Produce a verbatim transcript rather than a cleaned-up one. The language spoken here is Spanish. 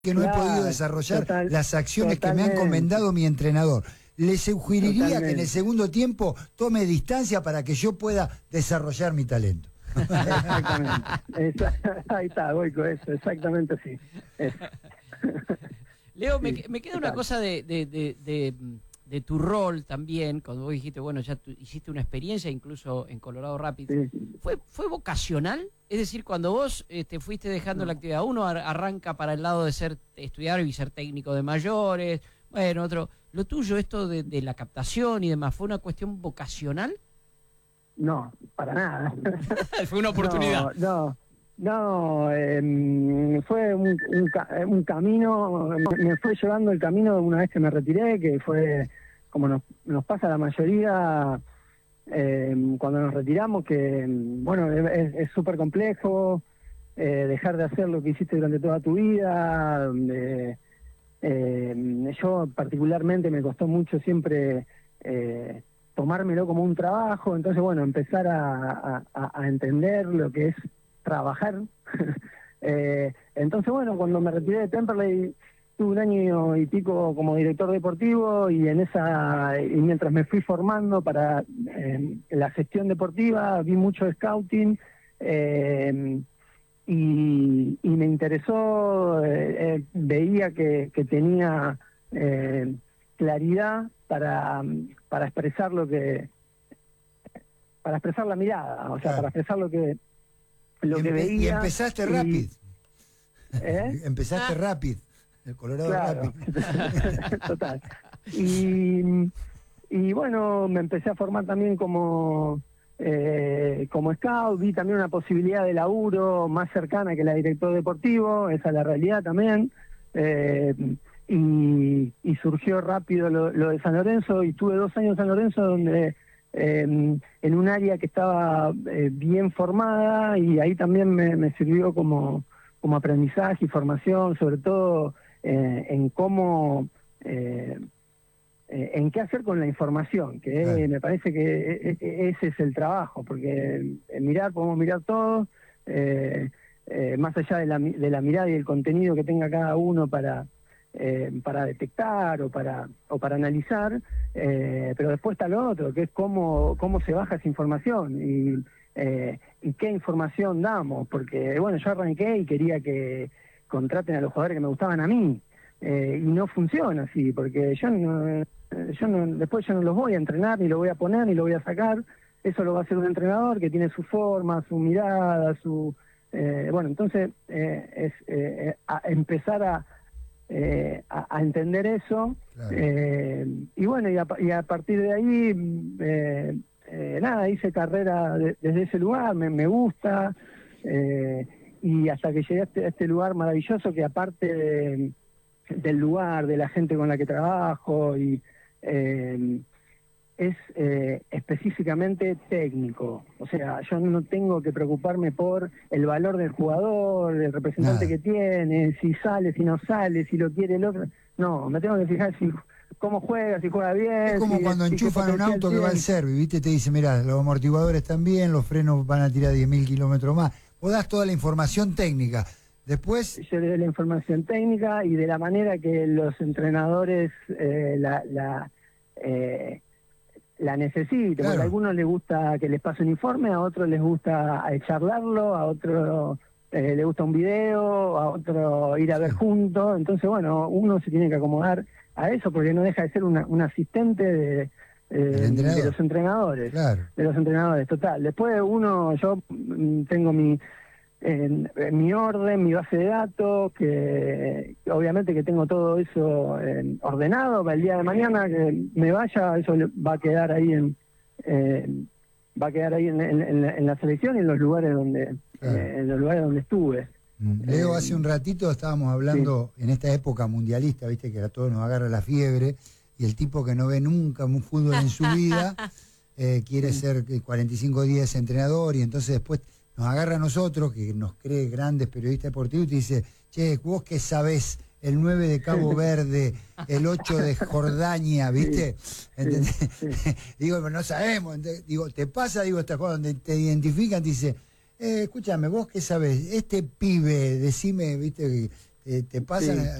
que no claro, he podido desarrollar total, las acciones totalmente. que me ha encomendado mi entrenador. Le sugeriría Totalmente. que en el segundo tiempo tome distancia para que yo pueda desarrollar mi talento. Exactamente. Esa, ahí está, voy con eso, exactamente así. Es. Leo, Sí, me, me queda una total. cosa de, de, de, de, de tu rol también, cuando vos dijiste, bueno, ya tú hiciste una experiencia incluso en Colorado Rapids. Sí. ¿Fue, fue vocacional? Es decir, cuando vos eh, te fuiste dejando No. la actividad, uno ar arranca para el lado de ser estudiar y ser técnico de mayores, bueno, otro, lo tuyo, esto de, de la captación y demás, ¿fue una cuestión vocacional? No, para nada. Fue una oportunidad. No, no, no eh, fue un, un, un camino, me fue llevando el camino una vez que me retiré, que fue como nos, nos pasa a la mayoría eh, cuando nos retiramos, que bueno, es súper complejo eh, dejar de hacer lo que hiciste durante toda tu vida. Eh, eh, yo particularmente me costó mucho siempre eh, tomármelo como un trabajo, entonces bueno, empezar a, a, a entender lo que es trabajar. eh, entonces bueno, cuando me retiré de Temperley tuve un año y pico como director deportivo, y en esa y mientras me fui formando para eh, la gestión deportiva, vi mucho scouting, eh, y, y me interesó, eh, eh, veía que, que tenía eh, claridad para, para expresar lo que para expresar la mirada, o sea, Claro. para expresar lo que lo y, que empe veía. y empezaste y, rápido. ¿eh? Empezaste Ah. rápido. El Colorado Claro. Rapids. Total. Y, y bueno, me empecé a formar también como eh, como scout, vi también una posibilidad de laburo más cercana que la de director deportivo, esa es la realidad también. Eh, y, y surgió rápido lo, lo de San Lorenzo, y tuve dos años en San Lorenzo donde eh, en un área que estaba eh, bien formada, y ahí también me, me sirvió como, como aprendizaje y formación, sobre todo eh, en cómo eh, eh, en qué hacer con la información, que Claro. eh, me parece que eh, eh, ese es el trabajo, porque eh, mirar, podemos mirar todo, eh, eh, más allá de la, de la mirada y el contenido que tenga cada uno para eh, para detectar o para o para analizar, eh, pero después está lo otro, que es cómo cómo se baja esa información y eh, y qué información damos, porque bueno, yo arranqué y quería que contraten a los jugadores que me gustaban a mí, eh, y no funciona así, porque yo no, yo no, después yo no los voy a entrenar, ni lo voy a poner, ni lo voy a sacar. Eso lo va a hacer un entrenador que tiene su forma, su mirada, su eh, bueno, entonces eh, es eh, a empezar a, eh, a, a entender eso. Claro. eh, y bueno, y a, y a partir de ahí eh, eh, nada, hice carrera de, desde ese lugar, me, me gusta, eh, y hasta que llegué a este, a este lugar maravilloso, que aparte de, del lugar, de la gente con la que trabajo, y eh, es eh, específicamente técnico. O sea, yo no tengo que preocuparme por el valor del jugador, el representante Nada. que tiene, si sale, si no sale, si lo quiere el otro. No, me tengo que fijar si cómo juega, si juega bien. Es como si, cuando si enchufan un potencial auto que va al tiene. service, ¿viste? Te dice, mirá, los amortiguadores están bien, los frenos van a tirar diez mil kilómetros más. Vos das toda la información técnica. Después... Yo le doy la información técnica y de la manera que los entrenadores eh, la... la eh, la necesite, Claro. porque a algunos les gusta que les pase un informe, a otros les gusta eh, charlarlo, a otros eh, les gusta un video, a otro ir a ver Sí. juntos. Entonces, bueno, uno se tiene que acomodar a eso, porque no deja de ser una, un asistente de, eh, de los entrenadores. Claro. De los entrenadores, total. Después uno, yo mm, tengo mi en, en mi orden, mi base de datos, que, que obviamente que tengo todo eso eh, ordenado para el día de mañana que me vaya, eso va a quedar ahí en eh, va a quedar ahí en, en, en, la, en la selección y en los lugares donde Claro. eh, en los lugares donde estuve. Leo, Eh, hace un ratito estábamos hablando sí. en esta época mundialista, viste que a todos nos agarra la fiebre, y el tipo que no ve nunca un fútbol en su vida eh, quiere Sí. ser cuarenta y cinco días entrenador, y entonces después nos agarra a nosotros, que nos cree grandes periodistas deportivos, y te dice, che, vos qué sabés, el nueve de Cabo Verde, el ocho de Jordania, ¿viste? Sí, ¿Entendés? sí, sí. Digo, pero no sabemos. Entonces, digo, ¿te pasa? Digo, estas cosas donde te identifican, te dice, eh, escúchame, vos qué sabés, este pibe, decime, ¿viste? ¿Te, te pasan Sí.